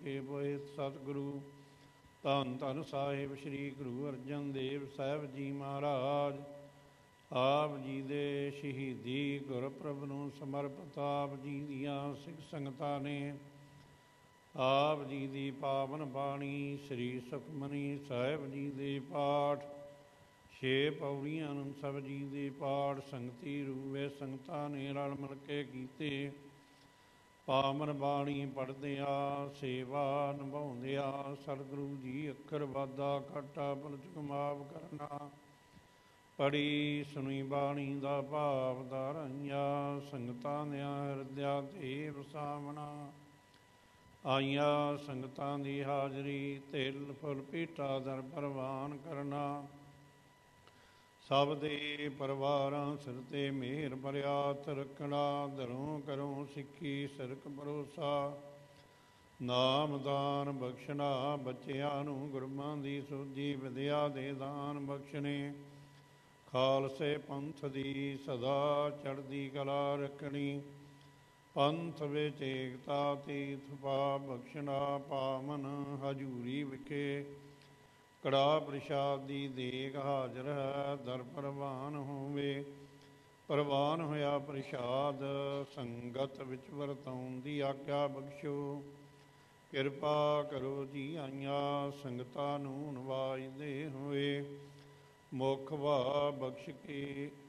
ਕੇ boy ਸਤਿਗੁਰੂ ਧੰਨ ਧੰਨ ਸਾਹਿਬ ਸ੍ਰੀ ਗੁਰੂ ਅਰਜਨ ਦੇਵ ਸਾਹਿਬ ਜੀ ਮਹਾਰਾਜ। ਆਪ ਜੀ ਦੇ ਸ਼ਹੀਦੀ ਗੁਰਪੁਰਬ ਨੂੰ ਸਮਰਪਿਤ ਆਪ ਜੀ ਦੀਆਂ ਸਿੱਖ ਸੰਗਤਾਂ ਨੇ ਆਪ ਜੀ ਦੀ ਪਾਵਨ ਬਾਣੀ ਸ੍ਰੀ ਸੁਖਮਨੀ ਸਾਹਿਬ ਜੀ ਦੇ ਪਾਠ 6 ਪੌੜੀਆਂ ਸਾਹਿਬ ਜੀ ਦੇ ਪਾਠ ਸੰਗਤੀ ਰੂਵੇ ਸੰਗਤਾਂ ਨੇ ਰਲ ਮਿਲ ਕੇ ਕੀਤੇ। ਪਾਵਨ ਬਾਣੀ ਪੜ੍ਹਦਿਆਂ ਸੇਵਾ ਨਿਭਾਉਂਦਿਆਂ ਸਤਿਗੁਰੂ ਜੀ ਅੱਖਰ ਵਾਧਾ ਘਾਟਾ ਪਲਚ ਮਾਫ ਕਰਨਾ। ਪੜ੍ਹੀ ਸੁਣੀ ਬਾਣੀ ਦਾ ਭਾਵ ਧਾਰਾਈਆਂ ਸੰਗਤਾਂ ਦਿਆਂ ਹਿਰਦਿਆਂ ਤੇ ਵਸਾਵਣਾ। ਆਈਆਂ ਸੰਗਤਾਂ ਦੀ ਹਾਜ਼ਰੀ ਤਿਲ ਫੁੱਲ ਭੇਟਾ ਦਰ ਪ੍ਰਵਾਨ ਕਰਨਾ। ਸਭ ਦੇ ਪਰਿਵਾਰਾਂ ਸਿਰ 'ਤੇ ਮਿਹਰ ਭਰਿਆ ਹੱਥ ਰੱਖਣਾ। ਦਰੋਂ ਕਰੋਂ ਸਿੱਖੀ ਸਿਰਕ ਭਰੋਸਾ ਨਾਮ ਦਾਨ ਬਖਸ਼ਣਾ। ਬੱਚਿਆਂ ਨੂੰ ਗੁਰਬਾਂ ਦੀ ਸੋਝੀ ਵਿਦਿਆ ਦੇ ਦਾਨ ਬਖਸ਼ਣੇ। ਖਾਲਸੇ ਪੰਥ ਦੀ ਸਦਾ ਚੜ੍ਹਦੀ ਕਲਾ ਰੱਖਣੀ। ਪੰਥ ਵਿੱਚ ਏਕਤਾ ਤੀਰਥ ਪਾ ਬਖਸ਼ਣਾ। ਪਾਵਨ ਹਜ਼ੂਰੀ ਵਿਖੇ ਕੜਾਹ ਪ੍ਰਸ਼ਾਦ ਦੀ ਦੇਗ ਹਾਜ਼ਰ ਹੈ। ਦਰ ਪ੍ਰਵਾਨ ਹੋਵੇ ਪ੍ਰਵਾਨ ਹੋਇਆ ਪ੍ਰਸ਼ਾਦ ਸੰਗਤ ਵਿੱਚ ਵਰਤਾਉਣ ਦੀ ਆਗਿਆ ਬਖਸ਼ੋ। ਕਿਰਪਾ ਕਰੋ ਜੀ ਆਈਆਂ ਸੰਗਤਾਂ ਨੂੰ ਨਵਾਜਦੇ ਹੋਏ ਮੁਖ ਵਾ ਬਖਸ਼ ਕੇ